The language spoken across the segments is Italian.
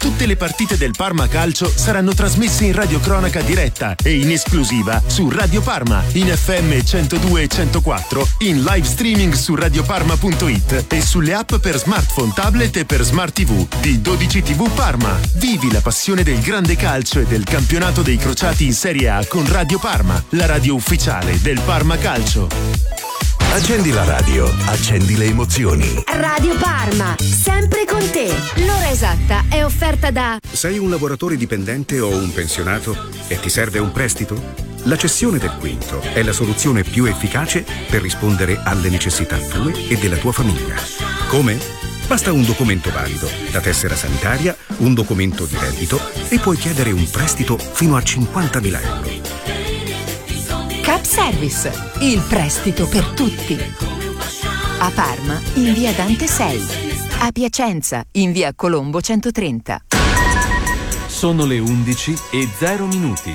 tutte le partite del Parma Calcio saranno trasmesse in radiocronaca diretta e in esclusiva su Radio Parma, in FM 102 e 104, in live streaming su radioparma.it e sulle app per smartphone, tablet e per smart TV di 12 TV Parma. Vivi la passione del grande calcio e del campionato dei crociati in Serie A con Radio Parma, la radio ufficiale del Parma Calcio. Accendi la radio, accendi le emozioni. Radio Parma, sempre con te. L'ora esatta è offerta da... Sei un lavoratore dipendente o un pensionato e ti serve un prestito? La cessione del quinto è la soluzione più efficace per rispondere alle necessità tue e della tua famiglia. Come? Basta un documento valido, la tessera sanitaria, un documento di reddito e puoi chiedere un prestito fino a 50.000 euro. Cap Service, il prestito per tutti. A Parma, in via Dante 6. A Piacenza, in via Colombo 130. Sono le 11:00.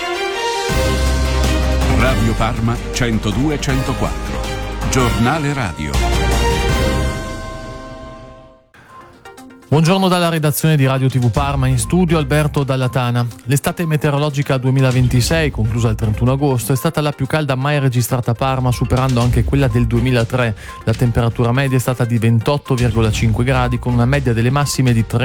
Radio Parma 102-104. Giornale radio. Buongiorno dalla redazione di Radio TV Parma, in studio Alberto Dallatana. L'estate meteorologica 2026, conclusa il 31 agosto, è stata la più calda mai registrata a Parma, superando anche quella del 2003. La temperatura media è stata di 28,5 gradi, con una media delle massime di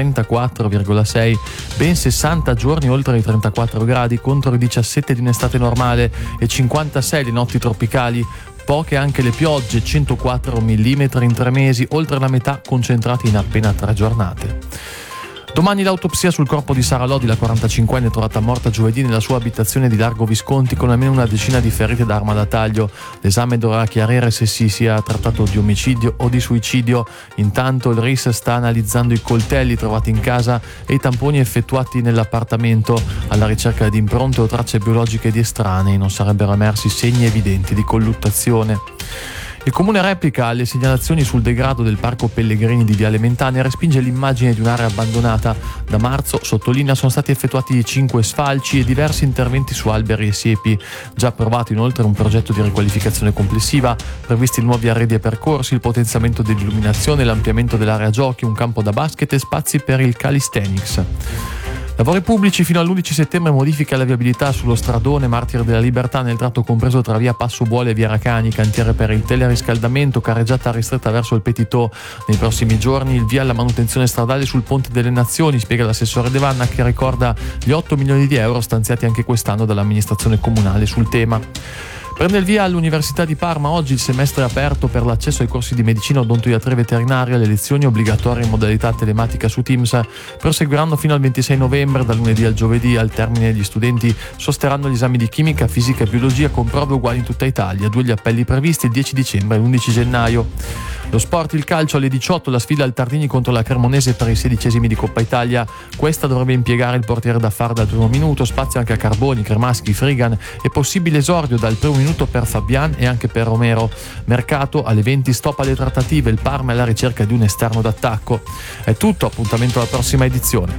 34,6, ben 60 giorni oltre i 34 gradi contro i 17 di un'estate normale e 56 le notti tropicali. Poche anche le piogge, 104 mm in 3 mesi, oltre la metà concentrati in appena 3 giornate. Domani l'autopsia sul corpo di Sara Lodi, la 45enne trovata morta giovedì nella sua abitazione di Largo Visconti con almeno una decina di ferite da arma da taglio. L'esame dovrà chiarire se si sia trattato di omicidio o di suicidio. Intanto il RIS sta analizzando i coltelli trovati in casa e i tamponi effettuati nell'appartamento. Alla ricerca di impronte o tracce biologiche di estranei non sarebbero emersi segni evidenti di colluttazione. Il Comune replica alle segnalazioni sul degrado del Parco Pellegrini di Viale Mentana e respinge l'immagine di un'area abbandonata. Da marzo, sottolinea, sono stati effettuati 5 sfalci e diversi interventi su alberi e siepi. Già approvato inoltre un progetto di riqualificazione complessiva, previsti nuovi arredi e percorsi, il potenziamento dell'illuminazione, l'ampliamento dell'area giochi, un campo da basket e spazi per il calisthenics. Lavori pubblici fino all'11 settembre, modifica la viabilità sullo stradone Martiri della Libertà nel tratto compreso tra via Passo Buole e via Racani, cantiere per il teleriscaldamento, carreggiata ristretta verso il Petitò. Nei prossimi giorni il via alla manutenzione stradale sul Ponte delle Nazioni, spiega l'assessore De Vanna, che ricorda gli 8 milioni di euro stanziati anche quest'anno dall'amministrazione comunale sul tema. Prende il via all'Università di Parma oggi il semestre aperto per l'accesso ai corsi di medicina, odontoiatria veterinaria. Le lezioni obbligatorie in modalità telematica su Teams proseguiranno fino al 26 novembre, dal lunedì al giovedì. Al termine gli studenti sosterranno gli esami di chimica, fisica e biologia con prove uguali in tutta Italia. 2 gli appelli previsti, il 10 dicembre e l'11 gennaio. Lo sport, il calcio alle 18, la sfida al Tardini contro la Cremonese per i 16esimi di Coppa Italia. Questa dovrebbe impiegare il portiere da far dal primo minuto, spazio anche a Carboni, Cremaschi, Frigan e possibile esordio dal primo minuto per Fabian e anche per Romero. Mercato alle 20, stop alle trattative, il Parma è alla ricerca di un esterno d'attacco. È tutto, appuntamento alla prossima edizione.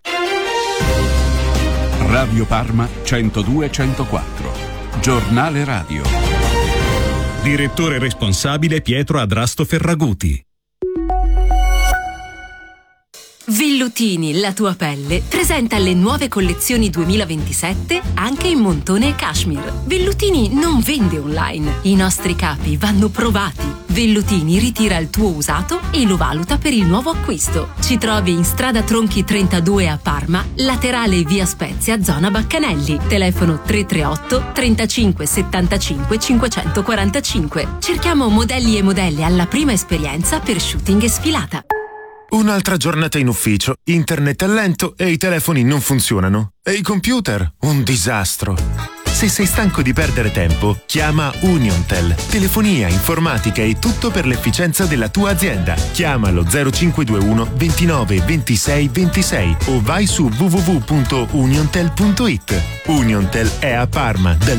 Radio Parma 102-104. Giornale radio. Direttore responsabile Pietro Adrasto Ferraguti. Villutini, la tua pelle, presenta le nuove collezioni 2027 anche in montone e cashmere. Vellutini non vende online. I nostri capi vanno provati. Vellutini ritira il tuo usato e lo valuta per il nuovo acquisto. Ci trovi in strada Tronchi 32 a Parma, laterale via Spezia, zona Baccanelli. Telefono 338 35 75 545. Cerchiamo modelli e modelle alla prima esperienza per shooting e sfilata. Un'altra giornata in ufficio, internet è lento e i telefoni non funzionano. E i computer? Un disastro. Se sei stanco di perdere tempo, chiama Uniontel. Telefonia, informatica e tutto per l'efficienza della tua azienda. Chiamalo 0521 29 26 26 o vai su www.uniontel.it. Uniontel è a Parma dal